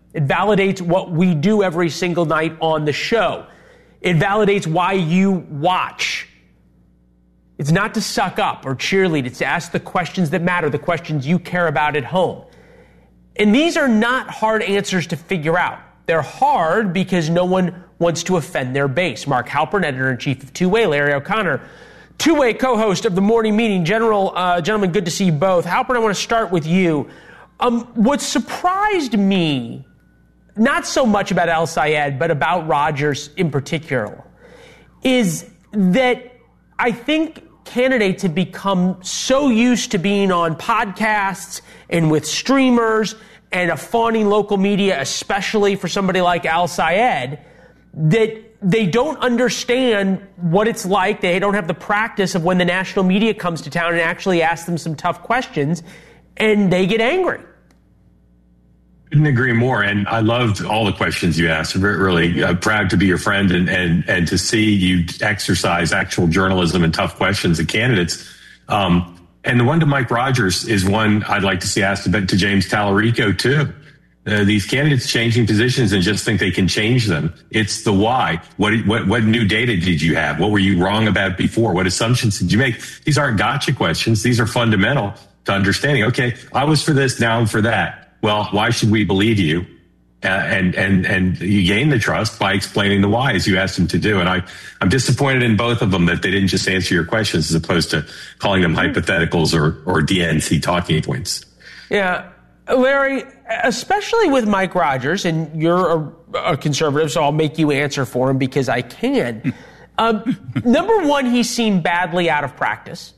It validates what we do every single night on the show. It validates why you watch. It's not to suck up or cheerlead. It's to ask the questions that matter, the questions you care about at home. And these are not hard answers to figure out. They're hard because no one wants to offend their base. Mark Halperin, editor-in-chief of Two-Way, Larry O'Connor, Two-Way co-host of the Morning Meeting. Gentlemen, good to see you both. Halperin, I want to start with you. What surprised me, not so much about El-Sayed, but about Rogers in particular, is that I think candidates have become so used to being on podcasts and with streamers and a fawning local media, especially for somebody like El-Sayed, that they don't understand what it's like. They don't have the practice of when the national media comes to town and actually asks them some tough questions, and they get angry. Couldn't agree more. And I loved all the questions you asked. I'm really proud to be your friend and to see you exercise actual journalism and tough questions of candidates. And the one to Mike Rogers is one I'd like to see asked to James Tallarico too. These candidates changing positions and just think they can change them. It's the why. What new data did you have? What were you wrong about before? What assumptions did you make? These aren't gotcha questions. These are fundamental to understanding. Okay, I was for this, now I'm for that. Well, why should we believe you? And you gain the trust by explaining the why as you asked them to do. And I'm disappointed in both of them that they didn't just answer your questions as opposed to calling them hypotheticals or DNC talking points. Yeah. Larry, especially with Mike Rogers, and you're a conservative, so I'll make you answer for him because I can. Number one, he seemed badly out of practice.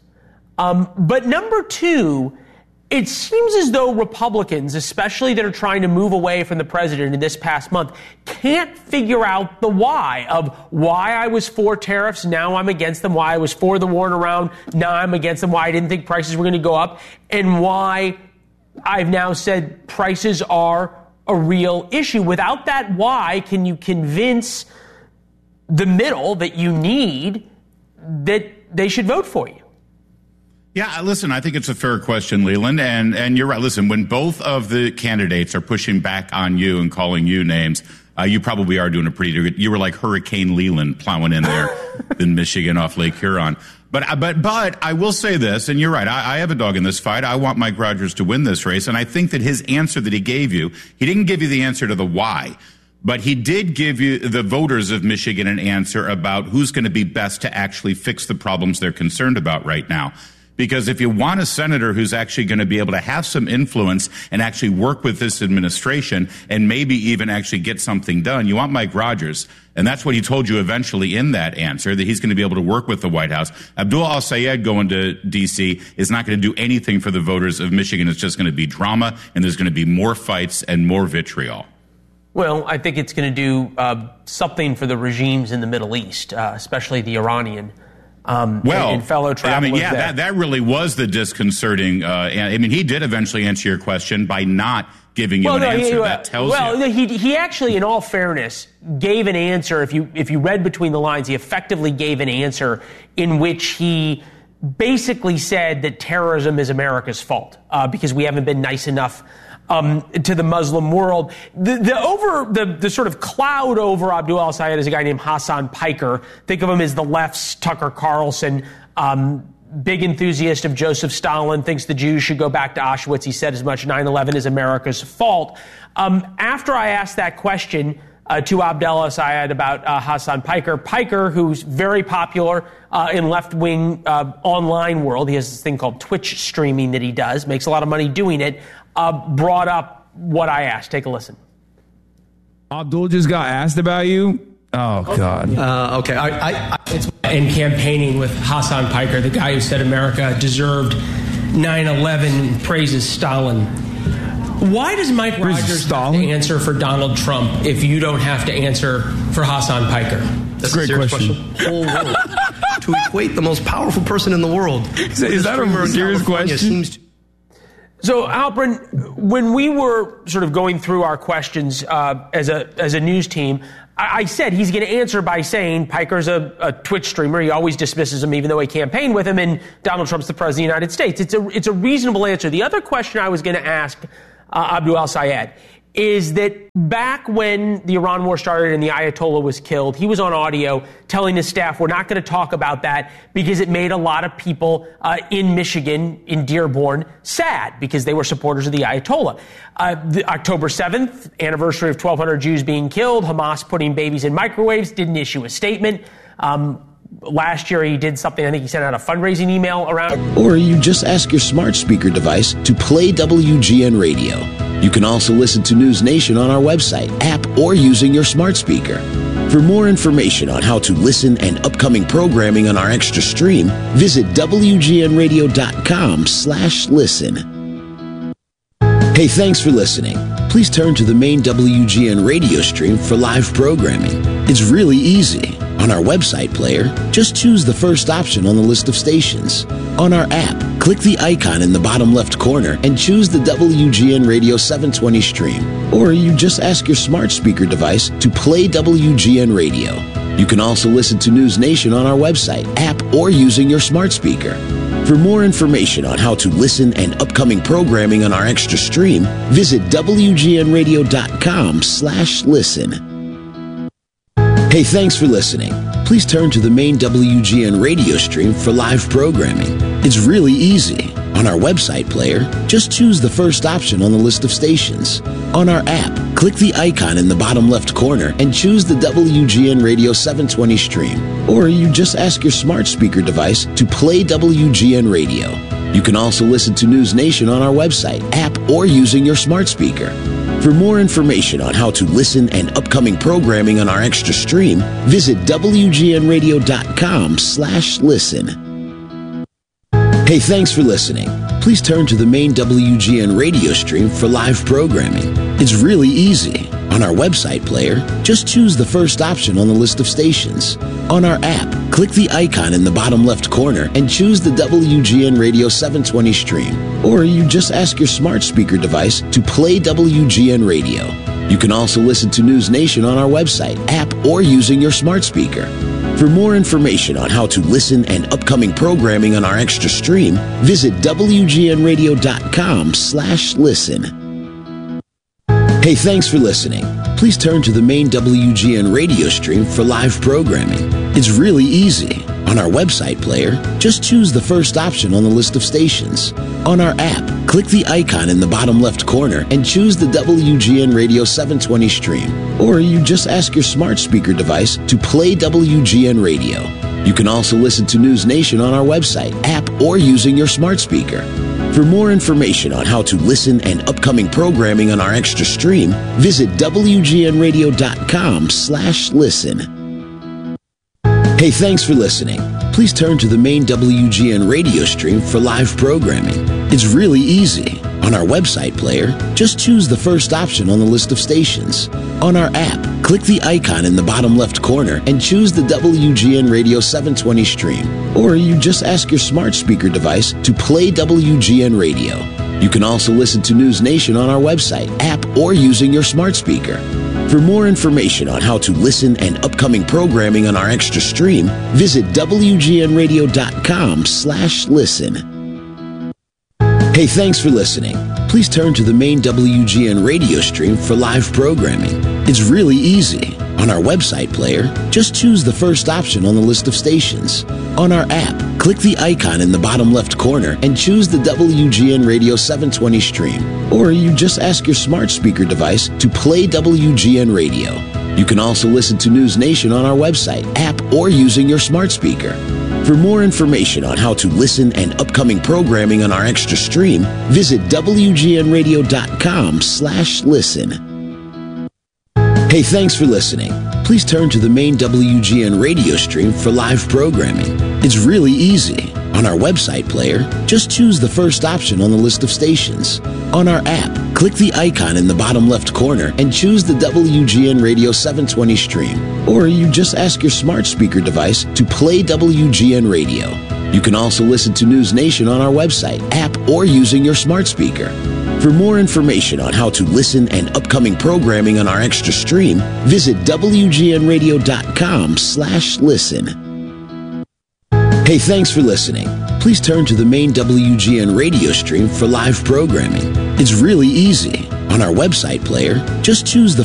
But number two, it seems as though Republicans, especially that are trying to move away from the president in this past month, can't figure out the why of why I was for tariffs, now I'm against them, why I was for the war in Iran, now I'm against them, why I didn't think prices were going to go up, and why I've now said prices are a real issue. Without that why, can you convince the middle that you need that they should vote for you? Yeah, listen, I think it's a fair question, Leland, and you're right. Listen, when both of the candidates are pushing back on you and calling you names, you probably are doing a pretty good. You were like Hurricane Leland plowing in there in Michigan off Lake Huron. But I will say this, and you're right. I have a dog in this fight. I want Mike Rogers to win this race, and I think that his answer that he gave you, he didn't give you the answer to the why, but he did give you, the voters of Michigan, an answer about who's going to be best to actually fix the problems they're concerned about right now. Because if you want a senator who's actually going to be able to have some influence and actually work with this administration and maybe even actually get something done, you want Mike Rogers. And that's what he told you eventually in that answer, that he's going to be able to work with the White House. Abdul El-Sayed going to D.C. is not going to do anything for the voters of Michigan. It's just going to be drama, and there's going to be more fights and more vitriol. Well, I think it's going to do something for the regimes in the Middle East, especially the Iranian. And fellow travelers. That really was the disconcerting. He did eventually answer your question by not giving you an answer. That tells you. He actually, in all fairness, gave an answer. If you read between the lines, he effectively gave an answer in which he basically said that terrorism is America's fault because we haven't been nice enough to the Muslim world. The sort of cloud over Abdul El-Sayed is a guy named Hassan Piker. Think of him as the left's Tucker Carlson, big enthusiast of Joseph Stalin, thinks the Jews should go back to Auschwitz. He said as much, 9/11 is America's fault. After I asked that question to Abdul El-Sayed about Hassan Piker, who's very popular in left-wing online world, he has this thing called Twitch streaming that he does, makes a lot of money doing it, brought up what I asked. Take a listen. Abdul just got asked about you. Oh, God. Okay. In campaigning with Hassan Piker, the guy who said America deserved 9/11, praises Stalin. Why does Mike Rogers have to answer for Donald Trump if you don't have to answer for Hassan Piker? That's a great question. Whole world to equate the most powerful person in the world. Is that a serious question? So, Halperin, when we were sort of going through our questions as a news team, I said he's going to answer by saying Piker's a Twitch streamer. He always dismisses him, even though he campaigned with him, and Donald Trump's the president of the United States. It's a reasonable answer. The other question I was going to ask Abdul El-Sayed is that back when the Iran war started and the Ayatollah was killed, he was on audio telling his staff, we're not going to talk about that because it made a lot of people in Michigan, in Dearborn, sad because they were supporters of the Ayatollah. The October 7th, anniversary of 1,200 Jews being killed, Hamas putting babies in microwaves, didn't issue a statement. Last year, he did something, I think he sent out a fundraising email around. Or you just ask your smart speaker device to play WGN Radio. You can also listen to News Nation on our website, app, or using your smart speaker. For more information on how to listen and upcoming programming on our extra stream, visit WGNradio.com/listen. Hey, thanks for listening. Please turn to the main WGN radio stream for live programming. It's really easy. On our website player, just choose the first option on the list of stations. On our app, click the icon in the bottom left corner and choose the WGN Radio 720 stream. Or you just ask your smart speaker device to play WGN Radio. You can also listen to News Nation on our website, app, or using your smart speaker. For more information on how to listen and upcoming programming on our extra stream, visit WGNradio.com/listen. Hey, thanks for listening. Please turn to the main WGN radio stream for live programming. It's really easy. On our website player, just choose the first option on the list of stations. On our app, click the icon in the bottom left corner and choose the WGN Radio 720 stream. Or you just ask your smart speaker device to play WGN Radio. You can also listen to News Nation on our website, app, or using your smart speaker. For more information on how to listen and upcoming programming on our extra stream, visit WGNradio.com/listen. Hey, thanks for listening. Please turn to the main WGN radio stream for live programming. It's really easy. On our website player, just choose the first option on the list of stations. On our app, click the icon in the bottom left corner and choose the WGN Radio 720 stream. Or you just ask your smart speaker device to play WGN Radio. You can also listen to News Nation on our website, app, or using your smart speaker. For more information on how to listen and upcoming programming on our extra stream, visit WGNradio.com/listen. Hey, thanks for listening. Please turn to the main WGN radio stream for live programming. It's really easy. On our website player, just choose the first option on the list of stations. On our app, click the icon in the bottom left corner and choose the WGN Radio 720 stream. Or you just ask your smart speaker device to play WGN Radio. You can also listen to News Nation on our website, app, or using your smart speaker. For more information on how to listen and upcoming programming on our extra stream, visit WGNradio.com/listen. Hey, thanks for listening. Please turn to the main WGN radio stream for live programming. It's really easy. On our website player, just choose the first option on the list of stations. On our app, click the icon in the bottom left corner and choose the WGN Radio 720 stream. Or you just ask your smart speaker device to play WGN Radio. You can also listen to News Nation on our website, app, or using your smart speaker. For more information on how to listen and upcoming programming on our extra stream, visit WGNradio.com/listen. Hey, thanks for listening. Please turn to the main WGN radio stream for live programming. It's really easy. On our website player, just choose the first option on the list of stations. On our app, click the icon in the bottom left corner and choose the WGN Radio 720 stream. Or you just ask your smart speaker device to play WGN Radio. You can also listen to News Nation on our website, app, or using your smart speaker. For more information on how to listen and upcoming programming on our extra stream, visit WGNradio.com/listen. Hey, thanks for listening. Please turn to the main WGN radio stream for live programming. It's really easy. On our website player, just choose the first option on the list of stations. On our app, click the icon in the bottom left corner and choose the WGN Radio 720 stream. Or you just ask your smart speaker device to play WGN Radio. You can also listen to News Nation on our website, app, or using your smart speaker. For more information on how to listen and upcoming programming on our extra stream, visit WGNradio.com/listen. Hey, thanks for listening. Please turn to the main WGN radio stream for live programming. It's really easy. On our website player, just choose the